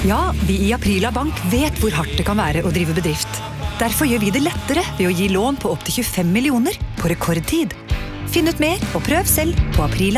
Ja, vi i Aprila Bank vet hvor hardt det kan være å drive bedrift. Derfor gjør vi det lettere ved å gi lån på opp til 25 millioner på rekordtid. Finn ut mer og prøv selv på aprila.no.